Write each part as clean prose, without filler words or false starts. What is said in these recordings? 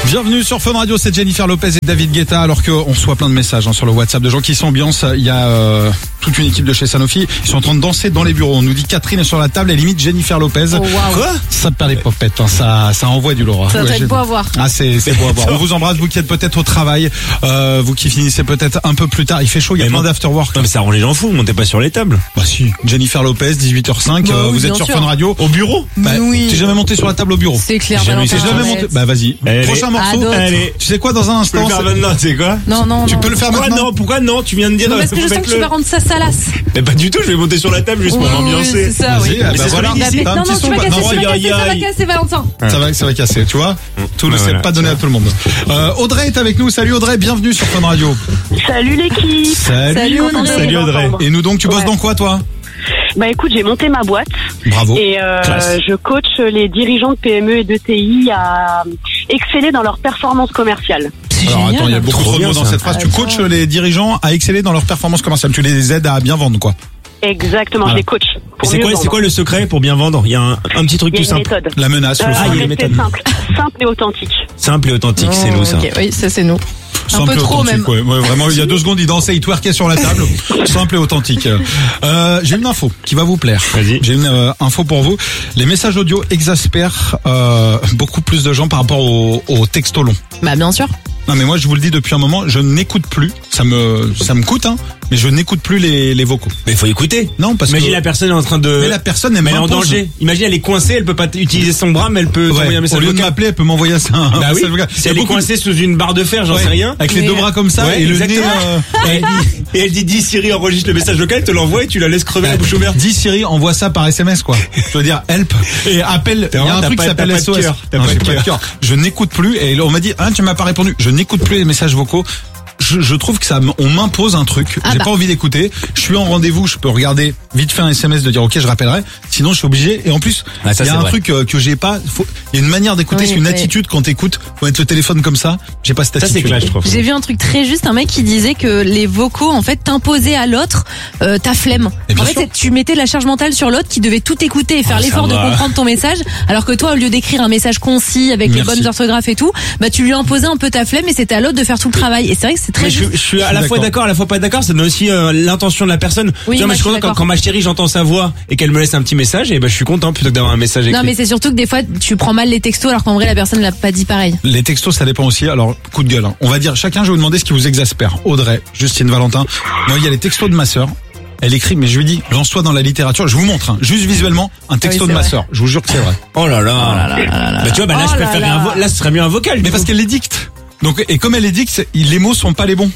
Bienvenue sur Fun Radio, c'est Jennifer Lopez et David Guetta. Alors qu'on reçoit plein de messages sur le WhatsApp de gens qui s'ambiancent. Il y a toute une équipe de chez Sanofi. Ils sont en train de danser dans les bureaux. On nous dit Catherine est sur la table et limite Jennifer Lopez. Oh, wow. Quoi ? Ça perd les popettes, ça envoie du lourd. Ça doit être beau à voir. Ah, c'est beau à voir. On vous embrasse, vous qui êtes peut-être au travail, vous qui finissez peut-être un peu plus tard. Il fait chaud, il y a plein d'afterwork. Non mais ça rend les gens fous, montez pas sur les tables. Bah si, Jennifer Lopez, 18h05, Bah, oui, vous êtes bien sur sûr. Fun Radio. Au bureau? Bah, oui. T'es jamais monté sur la table au bureau? C'est clair. Jamais Valentin, T'es jamais arrête. monté? Bah vas-y. Allez. Prochain morceau. d'autres. Allez. Tu sais quoi, dans un Je peux instant? le faire maintenant, c'est quoi? Non. Tu peux le faire Pourquoi maintenant? non? Pourquoi non? Tu viens de dire. Non, parce que je sens que tu vas rendre ça salace. Mais pas du tout, je vais monter sur la table juste pour Oui, m'ambiancer. c'est ça, oui. Vas-y, ah Mais bah c'est voilà. solide ici. T'as un Non, petit tu son, vas bah, casser, non, ça va aïe, casser, ça va aïe. casser, Valentin. ça va casser, tu vois. Tout ne Bah, s'est voilà, pas donné à tout le monde. Audrey est avec nous. Salut Audrey, bienvenue sur Fun Radio. Salut l'équipe. Salut, on est Salut Audrey. Et nous donc, tu bosses Ouais. dans quoi toi? Bah écoute, j'ai monté ma boîte Bravo. et Classe. je coach les dirigeants de PME et de TI à exceller dans leur performance commerciale. C'est Alors génial. attends, il y a beaucoup Trop trop de bien, mots dans ça. cette phrase. Tu Attends. coaches les dirigeants à exceller dans leur performance commerciale. Tu les aides à bien vendre quoi. Exactement, Voilà. je les coach. Mais pour c'est mieux quoi vendre. le secret pour bien vendre? Il y a un petit truc Il y tout a une simple. méthode. La menace, le il y a frein. les rester méthodes. simple et authentique. Simple et authentique, c'est nous ça. Ok, oui, ça c'est nous. Un Simple peu et trop authentique, même. ouais, vraiment, il y a 2 secondes, il dansait, il twerkait sur la table. Simple et authentique. J'ai une info qui va vous plaire. Vas-y. J'ai une info pour vous. Les messages audio exaspèrent beaucoup plus de gens par rapport aux textos longs. Bah bien sûr. Non mais moi je vous le dis depuis un moment, je n'écoute plus. Ça me coûte mais je n'écoute plus les vocaux. Mais faut écouter. Non parce Imagine que la personne est en train de. mais la personne Mais elle est en m'impose. danger. Imagine elle est coincée, elle peut pas utiliser son bras, mais elle peut Ouais, t'envoyer un message au lieu de vocal. m'appeler, elle peut m'envoyer ça. Bah oui. message vocal. Si Il y a elle est beaucoup de- coincée sous une barre de fer, j'en Ouais, sais rien. avec les Mais- 2 bras comme ça Ouais, et le nez. exactement. Et elle dit dis Siri enregistre le message vocal, te l'envoie et tu la laisses crever la bouche ouverte. Dis Siri, envoie ça par SMS quoi. Je veux dire help et appelle. Il y a un T'as truc pas- qui s'appelle t'as pas de SOS. cœur. T'as Non, pas j'ai de pas de cœur. Je n'écoute plus et on m'a dit tu m'as pas répondu. Je n'écoute plus les messages vocaux. Je trouve que on m'impose un truc. Ah J'ai bah. pas envie d'écouter. Je suis en rendez-vous, je peux regarder vite fait un SMS de dire ok je rappellerai. Sinon je suis obligé. Et en plus Ah, ça, il y a c'est un vrai. truc que j'ai pas. Il y a une manière d'écouter, Oui, c'est une oui. attitude quand t'écoutes. Faut mettre le téléphone comme ça. J'ai pas cette Ça c'est attitude. clash, je trouve. J'ai vu un truc très juste, un mec qui disait que les vocaux, en fait, t'imposaient à l'autre ta flemme. Et bien En fait, sûr. tu mettais la charge mentale sur l'autre qui devait tout écouter et faire Oh, ça l'effort de va. comprendre ton message, alors que toi, au lieu d'écrire un message concis avec les Merci. bonnes orthographes et tout, bah tu lui imposais un peu ta flemme et c'était à l'autre de faire tout le travail. Et c'est vrai que c'est très Mais juste. je suis à la fois d'accord. d'accord, à la fois pas d'accord. Ça donne aussi l'intention de la personne. Oui, tu vois, moi, moi, je je suis suis content d'accord. quand ma chérie j'entends sa voix et qu'elle me laisse un petit message, et ben je suis content plutôt que d'avoir un message écrit. Non, mais c'est surtout que des fois, tu prends mal les textos alors qu'en vrai, la personne l'a pas dit pareil. Les textos, ça dépend aussi. Alors, coup de gueule. On va dire, chacun, je vais vous demander ce qui vous exaspère. Audrey, Justine, Valentin. Moi, il y a les textos de ma sœur. Elle écrit, mais je lui dis, lance-toi dans la littérature. Je vous montre, juste visuellement, un texto Oui, de c'est ma vrai. sœur. Je vous jure que c'est vrai. Oh là là. Bah tu vois, bah là Oh je là préférerais là. là ce serait mieux un vocal. Mais du parce coup. qu'elle les dicte. Donc, et comme elle les dicte, les mots sont pas les bons.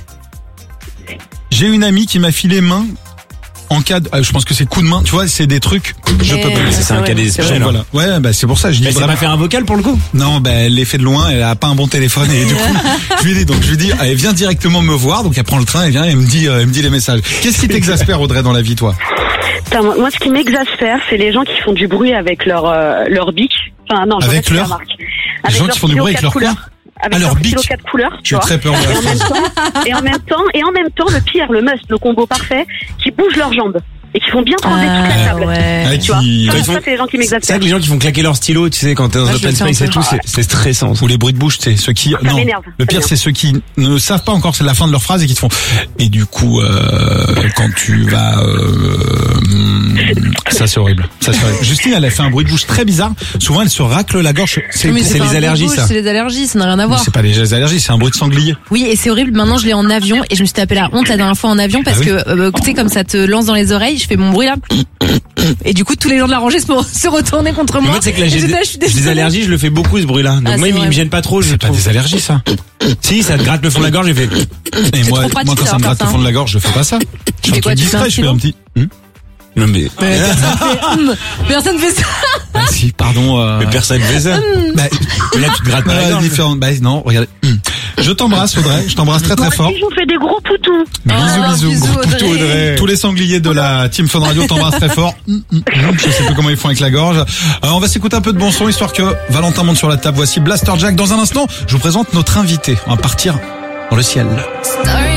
J'ai une amie qui m'a filé main en cas de, je pense que c'est coup de main. Tu vois, c'est des trucs. Je Mais- peux pas. C'est un vrai, cas c'est désespéré. Donc, là. voilà. Ouais, bah, c'est pour ça, je dis Elle sait vraiment. pas faire un vocal pour le coup. Non, ben elle les fait de loin, elle a pas un bon téléphone et du coup, je lui dis, elle vient directement me voir, donc elle prend le train, elle vient, elle me dit les messages. Qu'est-ce qui t'exaspère Audrey dans la vie, toi? Putain, moi, ce qui m'exaspère, c'est les gens qui font du bruit avec leur bic. Enfin, non, je Avec répète la leur- marque. Les gens qui font du bruit avec leur quoi? Avec leur leur bic. stylo 4 couleurs, tu J'ai vois. très peur de la Et en même phrase. temps, et en même temps, le pire, le must, le combo parfait, qui bougent leurs jambes et qui font bien trembler toute la table. ouais. Tu vois. Qui- Ça, Ils font- ça, c'est les gens qui C'est vrai m'exaspèrent. que les gens qui font claquer leur stylo, tu sais, quand t'es dans Ah, un je open le sens space un et peu. tout, c'est stressant. Ou les bruits de bouche, c'est ceux qui, non. m'énerve, Le ça pire, m'énerve. c'est ceux qui ne savent pas encore c'est la fin de leur phrase et qui te font. Et du coup, quand tu vas, ça c'est horrible. Ça c'est horrible. Justine, elle a fait un bruit de bouche très bizarre. Souvent, elle se racle la gorge. C'est Mais c'est pas les un bruit de allergies, bouche, ça. C'est les allergies, ça n'a rien à Mais voir. c'est pas les allergies, c'est un bruit de sanglier. Oui, et c'est horrible. Maintenant, je l'ai en avion et je me suis tapé la honte la dernière fois en avion parce Ah oui. que, tu sais, comme ça te lance dans les oreilles, je fais mon bruit là. Et du coup, tous les gens de la rangée se retournaient contre Mais moi. moi, c'est que là, Et j'ai j'étais là, je suis des désolée. allergies, je le fais beaucoup ce bruit-là. Donc Ah, moi, c'est il vrai. me gêne pas trop, je C'est pas trouve. des allergies, ça. Si, ça te gratte le fond de la gorge, j'ai fait. Et moi, trop pratique, moi, quand ça me ça, gratte le ça. fond de la gorge, je fais pas ça. Je fais fais un quoi, truc tu fais un discret, je fais un petit. Non mais. Personne fait ça. Ah si, pardon. Mais personne fait ça. Bah, Mais là, tu te grattes pas la ouais, gorge. différent. Bah non, regardez. Je t'embrasse Audrey, je t'embrasse très Moi très fort. aussi, je vous fais des gros poutous. Bisous, bisous. bisous, Audrey. Audrey. Tous les sangliers de la Team Fun Radio t'embrassent très fort. Je sais plus comment ils font avec la gorge. On va s'écouter un peu de bon son histoire que Valentin monte sur la table. Voici Blaster Jack. Dans un instant, je vous présente notre invité. On va partir dans le ciel.